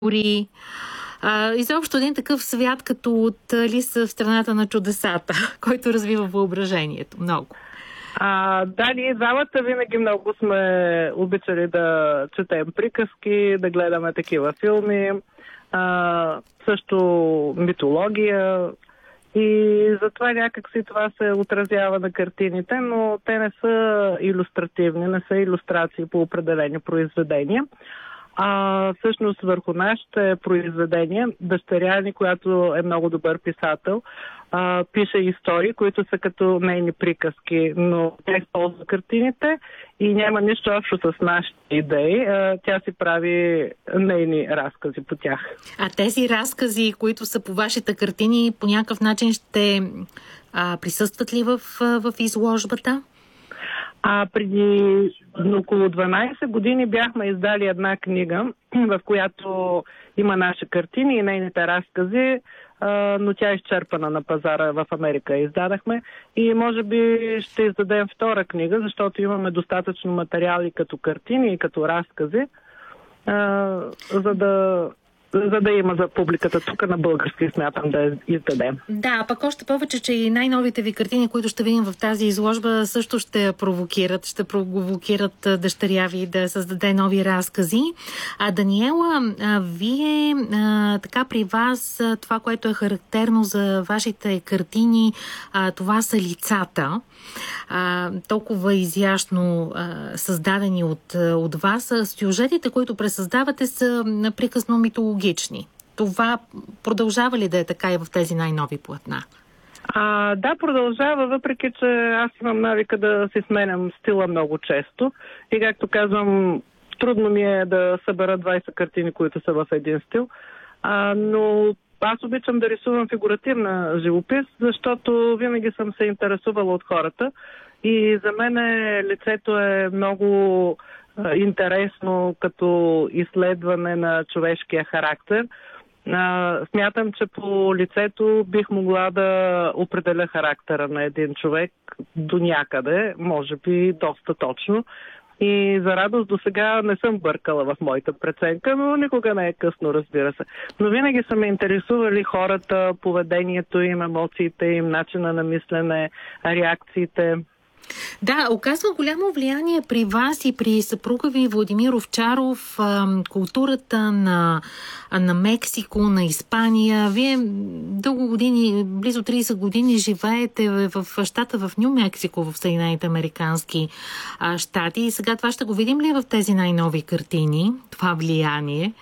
Изобщо един такъв свят като от Алиса в страната на чудесата, който развива въображението много. Да, ние двамата винаги много сме обичали да четем приказки, да гледаме такива филми, също митология и затова някакси това се отразява на картините, но те не са илюстративни, не са илюстрации по определени произведения. Всъщност върху нашите произведения дъщеря ни, която е много добър писател, пише истории, които са като нейни приказки, но тя използва картините и няма нищо общо с нашите идеи. Тя си прави нейни разкази по тях. А тези разкази, които са по вашите картини, по някакъв начин ще присъстват ли в изложбата? Преди около 12 години бяхме издали една книга, в която има наши картини и нейните разкази, но тя е изчерпана на пазара в Америка. Издадахме и може би ще издадем втора книга, защото имаме достатъчно материали като картини и като разкази, за да има за публиката тук на български, смятам да издадем. Да, пък още повече, че и най-новите ви картини, които ще видим в тази изложба, също ще провокират дъщеря ви да създаде нови разкази. Даниела, вие така при вас, това, което е характерно за вашите картини, това са лицата. Толкова изящно създадени от вас. Сюжетите, които пресъздавате, са приказно митологични. Това продължава ли да е така и в тези най-нови платна? Да, продължава, въпреки че аз имам навика да си сменям стила много често. И както казвам, трудно ми е да събера 20 картини, които са в един стил. Но аз обичам да рисувам фигуративна живопис, защото винаги съм се интересувала от хората и за мен лицето е много интересно като изследване на човешкия характер. Смятам, че по лицето бих могла да определя характера на един човек до някъде, може би доста точно. И за радост до сега не съм бъркала в моята преценка, но никога не е късно, разбира се. Но винаги са ме интересували хората, поведението им, емоциите им, начина на мислене, реакциите. Да, оказва голямо влияние при вас и при съпруга ви Владимир Овчаров културата на Мексико, на Испания. Вие дълго години, близо 30 години живеете в щата в Ню Мексико, в Съединените американски щати. И сега това ще го видим ли в тези най-нови картини? Това влияние?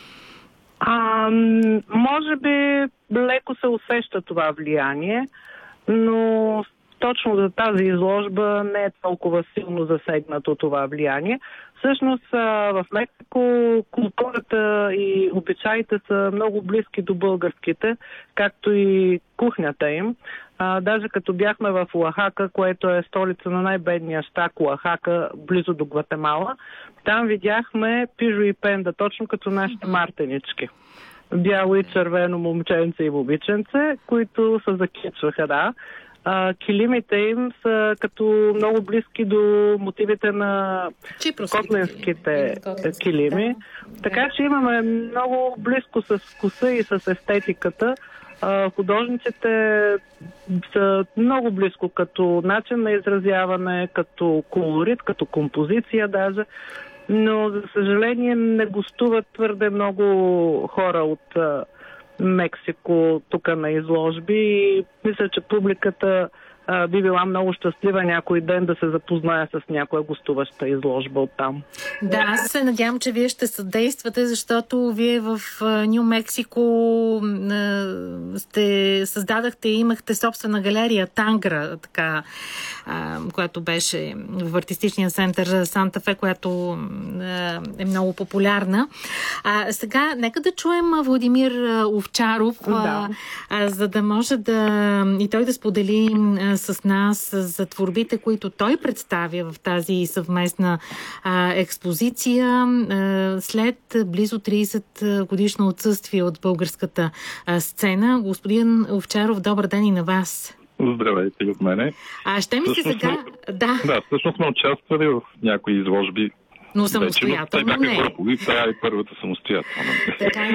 Може би леко се усеща това влияние, но точно за тази изложба не е толкова силно засегнато това влияние. Всъщност в Мексико културата и обичаите са много близки до българските, както и кухнята им. Даже като бяхме в Оахака, което е столица на най-бедния щат Оахака, близо до Гватемала, там видяхме пижо и пенда, точно като нашите мартенички. Бяло и червено момченце и момиченце, които се закичваха, да. Килимите им са като много близки до мотивите на котлинските килими. Да. Така че имаме много близко с вкуса и с естетиката. Художниците са много близко като начин на изразяване, като колорит, като композиция даже. Но, за съжаление, не гостуват твърде много хора от Мексико тук на изложби и мисля, че публиката би била много щастлива някой ден да се запознае с някоя гостуваща изложба оттам. Да, аз се надявам, че вие ще съдействате, защото вие в Ню Мексико създадахте и имахте собствена галерия Тангра, така, която беше в артистичния център Санта Фе, която е много популярна. Сега, нека да чуем Владимир Овчаров, за да може и той да сподели с нас за творбите, които той представя в тази съвместна експозиция след близо 30 годишно отсъствие от българската сцена. Господин Овчаров, добър ден и на вас. Здравейте от мене. Ще ми се сега... Да, всъщност сме участвали в някои изложби. Но самостоятелно не. Това е първата самостоятелна. Така